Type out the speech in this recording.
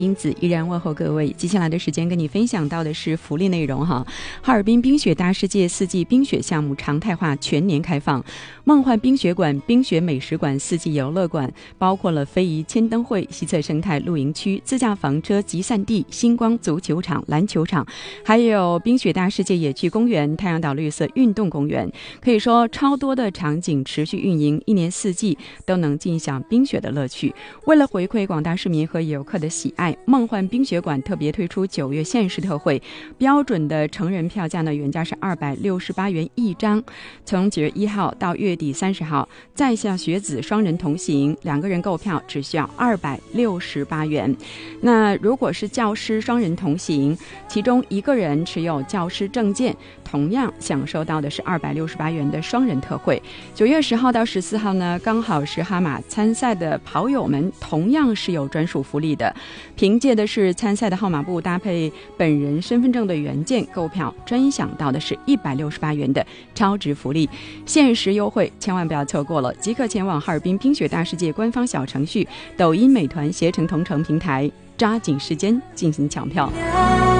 因此依然问候各位，接下来的时间跟你分享到的是福利内容哈。哈尔滨冰雪大世界4季冰雪项目常态化全年开放，梦幻冰雪馆、冰雪美食馆、4季游乐馆，包括了非遗千灯会、西侧生态露营区、自驾房车集散地、星光足球场、篮球场，还有冰雪大世界野趣公园、太阳岛绿色运动公园，可以说超多的场景持续运营，一年4季都能尽享冰雪的乐趣。为了回馈广大市民和游客的喜爱，梦幻冰雪馆特别推出9月限时特惠，标准的成人票价呢，原价是268元一张，从9月1号到月底30号，在校学子双人同行，2个人购票只需要268元。那如果是教师双人同行，其中1个人持有教师证件，同样享受到的是268元的双人特惠。9月10号到14号呢，刚好是哈马参赛的跑友们同样是有专属福利的，凭借的是参赛的号码布搭配本人身份证的原件购票，专享到的是168元的超值福利，限时优惠，千万不要错过了！即刻前往哈尔滨冰雪大世界官方小程序、抖音、美团携程同城平台，抓紧时间进行抢票。